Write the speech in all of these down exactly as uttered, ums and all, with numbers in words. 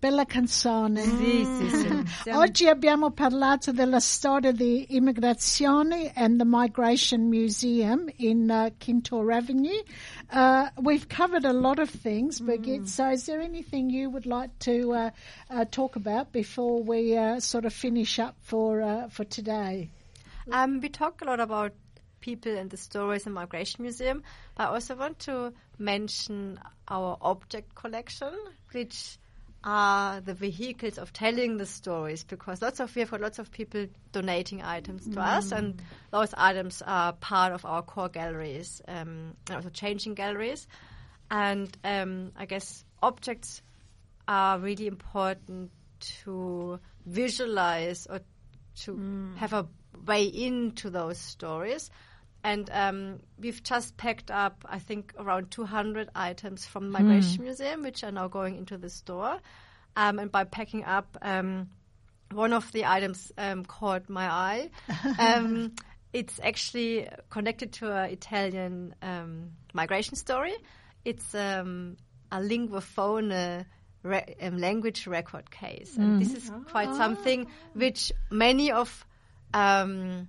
della canzone. Sì, sì, sì. Siamo- Oggi abbiamo parlato della storia di immigrazione and the Migration Museum in uh, Kintore Avenue. Uh, we've covered a lot of things, Birgit, so is there anything you would like to uh, uh, talk about before we uh, sort of finish up for uh, for today? Um, we talk a lot about people and the stories in Migration Museum, but I also want to mention our object collection, which are the vehicles of telling the stories, because lots of we have got lots of people donating items to mm. us, and those items are part of our core galleries, um, and also changing galleries. And um, I guess objects are really important to visualize or to mm. have a way into those stories. And um, we've just packed up, I think, around two hundred items from the Migration mm. Museum, which are now going into the store. Um, and by packing up, um, one of the items um, caught my eye. um, it's actually connected to an Italian um, migration story. It's um, a lingua phone re- um, language record case. And mm. this is quite oh. something which many of um,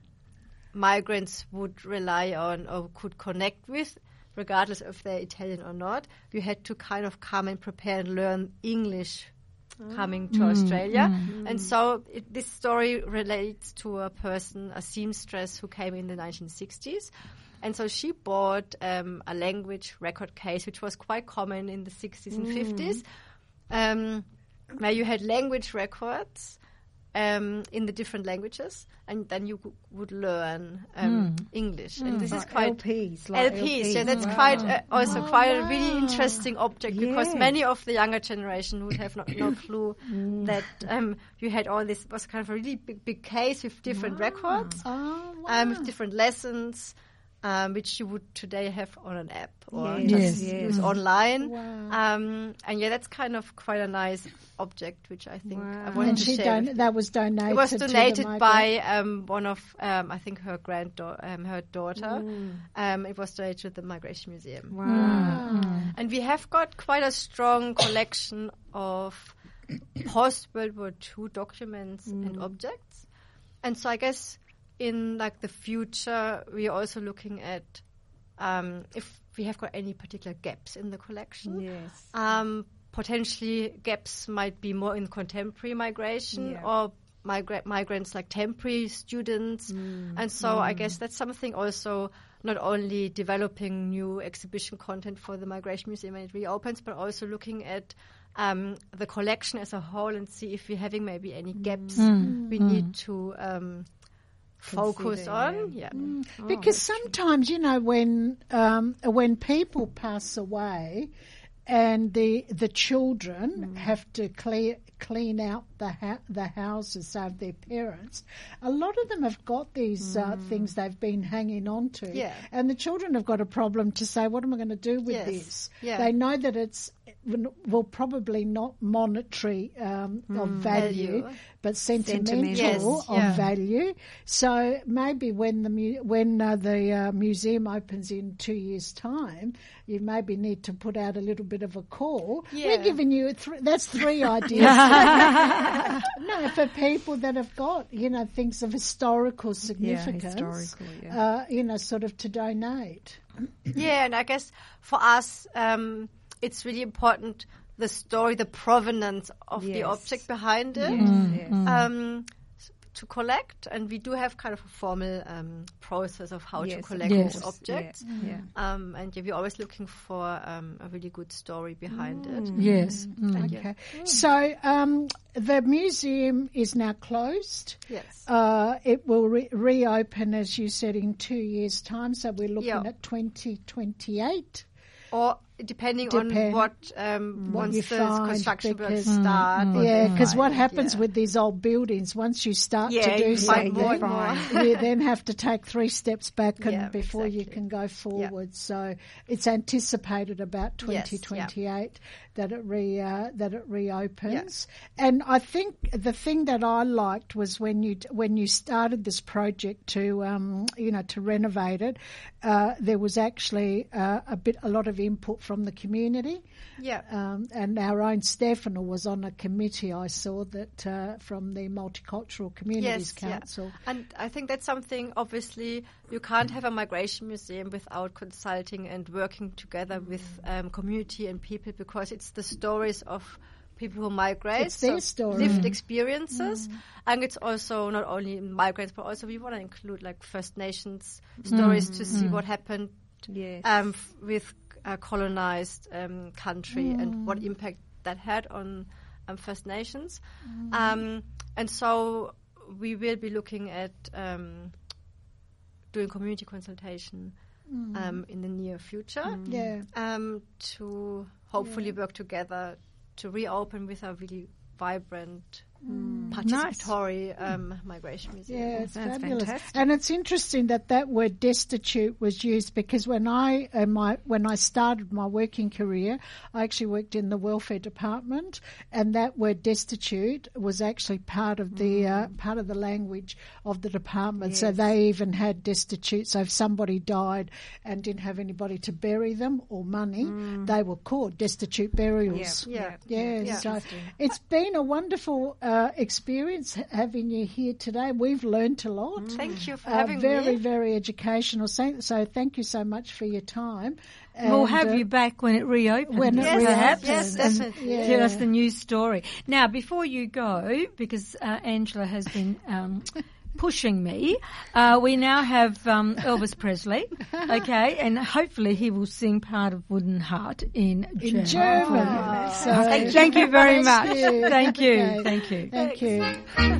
migrants would rely on or could connect with, regardless if they're Italian or not. You had to kind of come and prepare and learn English oh. coming to mm. Australia. Mm. And so it, this story relates to a person, a seamstress who came in the nineteen sixties. And so she bought um, a language record case, which was quite common in the sixties and mm. fifties, um, where you had language records Um, in the different languages, and then you w- would learn um, mm. English. Mm. And this like is quite L Ps. Like L Ps, L Ps. yeah, that's wow. quite uh, also oh, quite wow. a really interesting object yeah. because many of the younger generation would have no, no clue mm. that um, you had all this was kind of a really big, big case with different wow. records, Oh, wow. um, with different lessons. Um, which you would today have on an app or yes. just Yes. use Yes. online. Wow. Um, and yeah, that's kind of quite a nice object, which I think Wow. I wanted And to she share. don- with that was donated. It was to the donated migrant- by um, one of, um, I think, her granddaughter, um, her daughter. Mm. Um, it was donated to the Migration Museum. Wow. Mm. And we have got quite a strong collection of post-World War Two documents Mm. and objects. And so I guess in like the future, we are also looking at um, if we have got any particular gaps in the collection. Yes. Um, potentially gaps might be more in contemporary migration Yeah. or migra- migrants like temporary students. Mm. And so I guess that's something also not only developing new exhibition content for the Migration Museum when it reopens, but also looking at um, the collection as a whole and see if we're having maybe any gaps Mm. we Mm. need to um, focus Consider, on. yeah. Yeah. Mm. Oh, Because that's true. sometimes, you know, when um, when people pass away and the the children Mm. have to clear, clean out the ha- the houses of their parents, a lot of them have got these uh, things they've been hanging on to. Yeah. And the children have got a problem to say, what am I going to do with Yes. this? Yeah. They know that it's well, probably not monetary um, of value, Value. but sentimental Sentimental. Yes, of yeah. value. So maybe when the mu- when uh, the uh, museum opens in two years' time, you maybe need to put out a little bit of a call. Yeah. We're giving you th- that's three ideas. No, for people that have got you know things of historical significance, historical, yeah. uh, you know, sort of to donate. Yeah, and I guess for us, um, it's really important the story, the provenance of the Yes. object behind it. Yes, Mm, yes. mm. Um, s- to collect, and we do have kind of a formal um, process of how to Yes, collect Yes. these objects. Yeah, yeah. Um, and yeah, we're always looking for um, a really good story behind it. Yes. Mm, And yeah. okay. So um, the museum is now closed. Yes. Uh, it will re- reopen, as you said, in two years' time. So we're looking Yeah. at twenty twenty-eight. Or depending Depend- on what um, What once you the find, construction works because- start. or Yeah, they because what find, happens yeah. with these old buildings, once you start Yeah, to do you find something, more and more. you then have to take three steps back and Yeah, before you exactly. can go forward. So it's anticipated about twenty twenty-eight. that it re uh, that it reopens. Yeah. And I think the thing that I liked was when you when you started this project to um, you know to renovate it, uh, there was actually uh, a bit a lot of input from the community. Yeah. Um, and our own Stefano was on a committee. I saw that uh, from the Multicultural Communities yes, Council. Yeah. And I think that's something. Obviously, you can't have a migration museum without consulting and working together with um, community and people, because it's the stories of people who migrate. It's their so story. Lived Mm. experiences. Mm. And it's also not only migrants, but also we want to include like First Nations stories mm. to see mm. what happened yes. um, f- with a colonized um, country mm. and what impact that had on um, First Nations. Mm. Um, and so we will be looking at um, doing community consultation mm. um, in the near future mm. yeah. um, to hopefully yeah. work together to reopen with a really vibrant, mm. participatory nice. um, migration museum. Yeah, it's That's fabulous. fantastic. And it's interesting that that word destitute was used, because when I uh, my when I started my working career, I actually worked in the welfare department, and that word destitute was actually part of the mm. uh, part of the language of the department. Yes. So they even had destitute. So if somebody died and didn't have anybody to bury them or money, mm. they were called destitute burials. Yeah, yeah. yeah. yeah. So it's been a wonderful uh, experience having you here today. We've learned a lot. Mm. Thank you for uh, having very, me. Very, very educational. So, so thank you so much for your time. And we'll have uh, you back when it reopens. When it yes, reopens. yes, and definitely. Yeah. Tell us the new story. Now, before you go, because uh, Angela has been um, pushing me, uh, we now have um, Elvis Presley, okay, and hopefully he will sing part of Wooden Heart in German. In German. Oh. So, thank, thank you very thank much. you. Thank you. Okay. Thank you. Thank you.